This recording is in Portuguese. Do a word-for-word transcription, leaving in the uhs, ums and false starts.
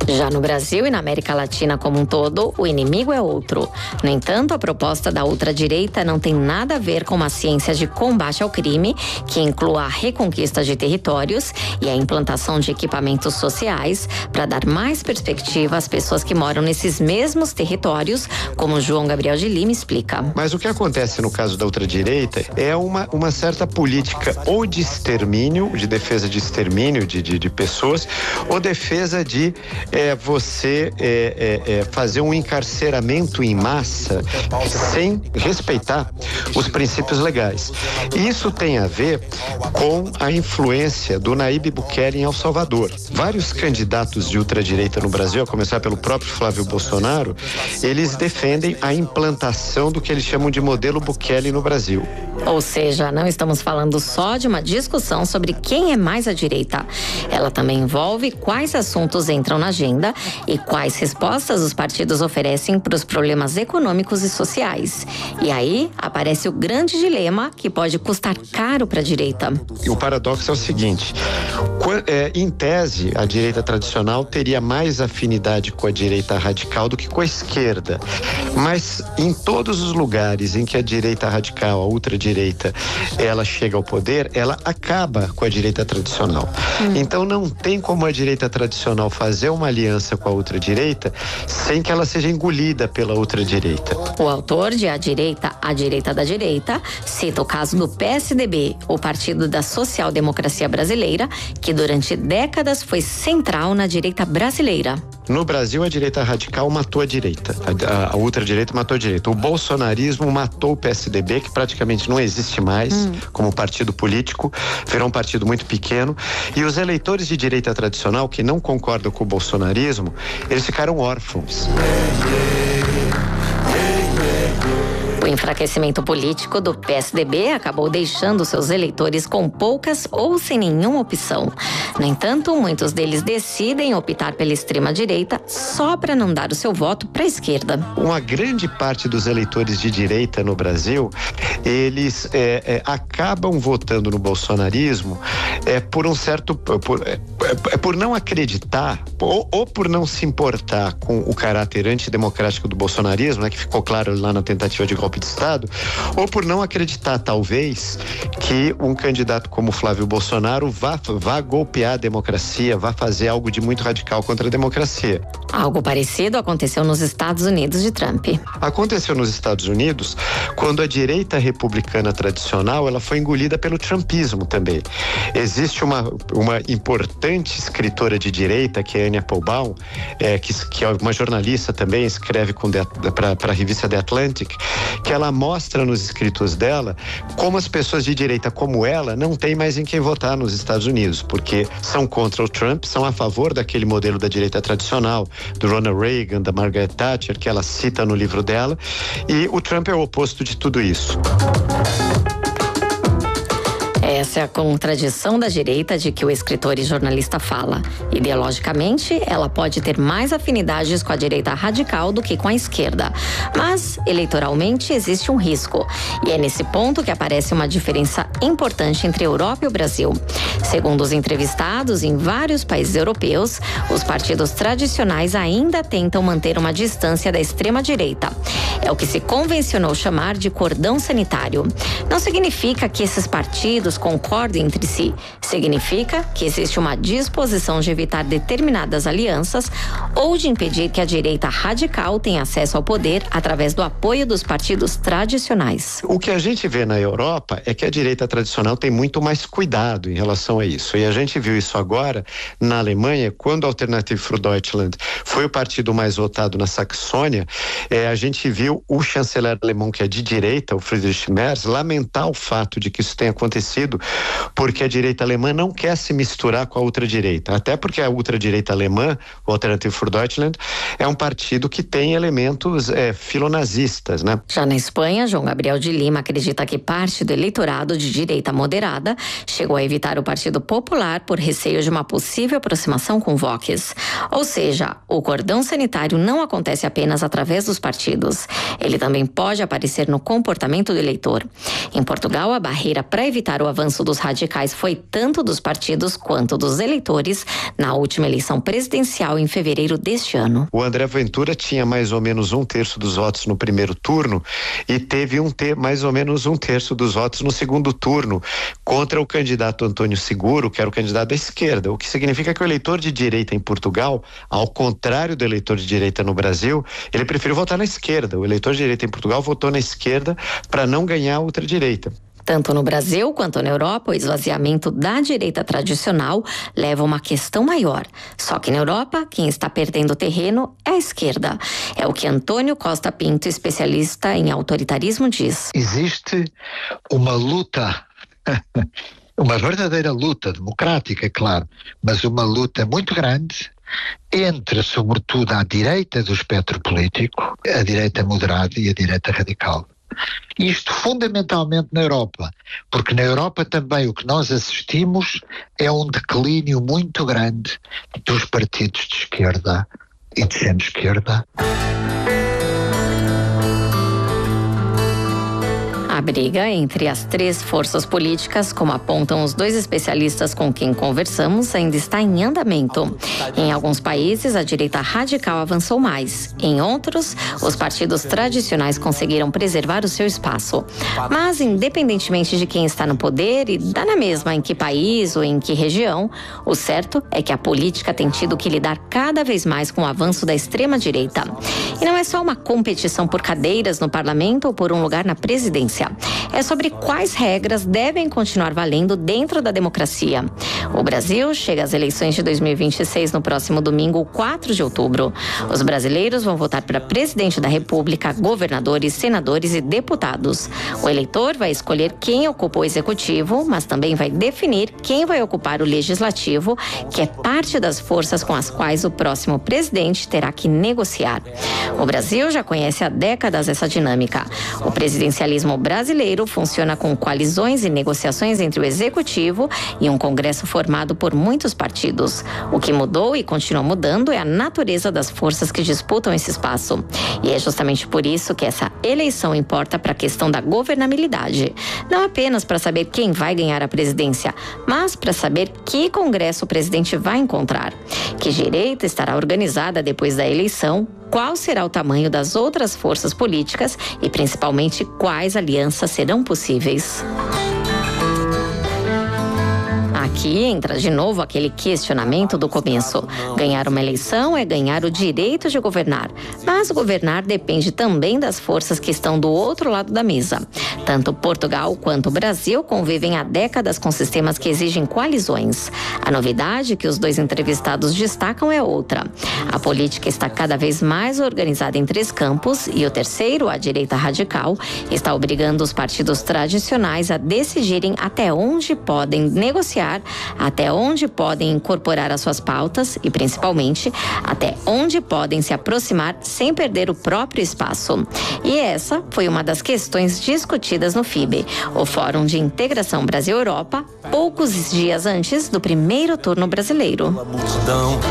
Já no Brasil e na América Latina como um todo, o inimigo é outro. No entanto, a proposta da ultradireita não tem nada a ver com uma ciência de combate ao crime, que inclua a reconquista de territórios e a implantação de equipamentos sociais para dar mais perspectiva às pessoas que moram nesses mesmos territórios, como João Gabriel de Lima explica. Mas o que acontece no caso da ultradireita é uma, uma certa política ou de extermínio, de defesa de extermínio de, de, de pessoas, ou defesa de é, você é, é, é, fazer um encarceramento em massa sem respeitar os princípios legais. E isso tem a ver com a influência do Nayib Bukele em El Salvador. Vários candidatos de ultradireita no Brasil, a começar pelo próprio Flávio Bolsonaro, eles defendem a implantação do que eles chamam de modelo Bukele no Brasil. Ou seja, não estamos falando só de uma discussão sobre quem é mais à direita. Ela também envolve quais assuntos entram na agenda e quais respostas os partidos oferecem para os problemas econômicos e sociais. E aí aparece o grande dilema que pode custar caro para a direita. E o paradoxo é o seguinte: em tese, a direita tradicional teria mais afinidade com a direita radical do que com a esquerda. Mas em todos os lugares em que a direita radical, a ultradireita, ela chega ao poder, ela acaba com a direita tradicional. Hum. Então não tem como a direita tradicional fazer uma aliança com a ultradireita sem que ela seja engolida pela ultradireita. O autor de A Direita, a Direita da Direita, cita o caso do P S D B, o Partido da Social Democracia Brasileira, que durante décadas foi central na direita brasileira. No Brasil, a direita radical matou a direita, a, a ultradireita matou a direita. O bolsonarismo matou o P S D B, que praticamente não existe mais hum. como partido político, virou um partido muito pequeno. E os eleitores de direita tradicional, que não concordam com o bolsonarismo, eles ficaram órfãos. O enfraquecimento político do P S D B acabou deixando seus eleitores com poucas ou sem nenhuma opção. No entanto, muitos deles decidem optar pela extrema-direita só para não dar o seu voto para a esquerda. Uma grande parte dos eleitores de direita no Brasil, eles é, é, acabam votando no bolsonarismo é, por um certo... Por, é, é, por não acreditar ou, ou por não se importar com o caráter antidemocrático do bolsonarismo, né, que ficou claro lá na tentativa de golpe de Estado, ou por não acreditar, talvez, que um candidato como Flávio Bolsonaro vá, vá golpear a democracia, vá fazer algo de muito radical contra a democracia. Algo parecido aconteceu nos Estados Unidos de Trump. Aconteceu nos Estados Unidos quando a direita republicana tradicional ela foi engolida pelo trumpismo também. Existe uma, uma importante escritora de direita, que é Anne Applebaum, é, que, que é uma jornalista também, escreve para a revista The Atlantic, que ela mostra nos escritos dela como as pessoas de direita como ela não têm mais em quem votar nos Estados Unidos, porque são contra o Trump, são a favor daquele modelo da direita tradicional, do Ronald Reagan, da Margaret Thatcher, que ela cita no livro dela, e o Trump é o oposto de tudo isso. Essa é a contradição da direita de que o escritor e jornalista fala. Ideologicamente, ela pode ter mais afinidades com a direita radical do que com a esquerda. Mas, eleitoralmente, existe um risco. E é nesse ponto que aparece uma diferença importante entre a Europa e o Brasil. Segundo os entrevistados, em vários países europeus, os partidos tradicionais ainda tentam manter uma distância da extrema-direita. É o que se convencionou chamar de cordão sanitário. Não significa que esses partidos concordem entre si. Significa que existe uma disposição de evitar determinadas alianças ou de impedir que a direita radical tenha acesso ao poder através do apoio dos partidos tradicionais. O que a gente vê na Europa é que a direita tradicional tem muito mais cuidado em relação a isso. E a gente viu isso agora na Alemanha, quando a Alternative für Deutschland foi o partido mais votado na Saxônia, é, a gente viu o chanceler alemão, que é de direita, o Friedrich Merz, lamentar o fato de que isso tenha acontecido, porque a direita alemã não quer se misturar com a ultradireita, até porque a ultradireita alemã, o Alternative für Deutschland, é um partido que tem elementos é, filonazistas, né? Já na Espanha, João Gabriel de Lima acredita que parte do eleitorado de direita moderada, chegou a evitar o Partido Popular por receio de uma possível aproximação com Vox. Ou seja, o cordão sanitário não acontece apenas através dos partidos. Ele também pode aparecer no comportamento do eleitor. Em Portugal, a barreira para evitar o avanço dos radicais foi tanto dos partidos quanto dos eleitores na última eleição presidencial em fevereiro deste ano. O André Ventura tinha mais ou menos um terço dos votos no primeiro turno e teve um ter, mais ou menos um terço dos votos no segundo turno contra o candidato Antônio Seguro, que era o candidato da esquerda, o que significa que o eleitor de direita em Portugal, ao contrário do eleitor de direita no Brasil, ele preferiu votar na esquerda. O eleitor de direita em Portugal votou na esquerda para não ganhar a ultradireita. Tanto no Brasil quanto na Europa, o esvaziamento da direita tradicional leva a uma questão maior. Só que na Europa, quem está perdendo terreno é a esquerda. É o que Antônio Costa Pinto, especialista em autoritarismo, diz. Existe uma luta, uma verdadeira luta democrática, claro, mas uma luta muito grande entre, sobretudo, a direita do espectro político, a direita moderada e a direita radical. Isto fundamentalmente na Europa, porque na Europa também o que nós assistimos é um declínio muito grande dos partidos de esquerda e de centro-esquerda. A briga entre as três forças políticas, como apontam os dois especialistas com quem conversamos, ainda está em andamento. Em alguns países, a direita radical avançou mais. Em outros, os partidos tradicionais conseguiram preservar o seu espaço. Mas, independentemente de quem está no poder e dá na mesma em que país ou em que região, o certo é que a política tem tido que lidar cada vez mais com o avanço da extrema-direita. E não é só uma competição por cadeiras no parlamento ou por um lugar na presidência. É sobre quais regras devem continuar valendo dentro da democracia. O Brasil chega às eleições de dois mil e vinte e seis no próximo domingo, quatro de outubro. Os brasileiros vão votar para presidente da República, governadores, senadores e deputados. O eleitor vai escolher quem ocupa o executivo, mas também vai definir quem vai ocupar o legislativo, que é parte das forças com as quais o próximo presidente terá que negociar. O Brasil já conhece há décadas essa dinâmica. O presidencialismo brasileiro funciona com coalizões e negociações entre o executivo e um congresso formado por muitos partidos. O que mudou e continua mudando é a natureza das forças que disputam esse espaço. E é justamente por isso que essa eleição importa para a questão da governabilidade. Não apenas para saber quem vai ganhar a presidência, mas para saber que congresso o presidente vai encontrar. Que direita estará organizada depois da eleição, qual será o tamanho das outras forças políticas e, principalmente, quais alianças serão possíveis. Aqui entra de novo aquele questionamento do começo. Ganhar uma eleição é ganhar o direito de governar. Mas governar depende também das forças que estão do outro lado da mesa. Tanto Portugal quanto o Brasil convivem há décadas com sistemas que exigem coalizões. A novidade que os dois entrevistados destacam é outra. A política está cada vez mais organizada em três campos e o terceiro, a direita radical, está obrigando os partidos tradicionais a decidirem até onde podem negociar, até onde podem incorporar as suas pautas e, principalmente, até onde podem se aproximar sem perder o próprio espaço. E essa foi uma das questões discutidas no F I B, o Fórum de Integração Brasil-Europa, poucos dias antes do primeiro turno brasileiro.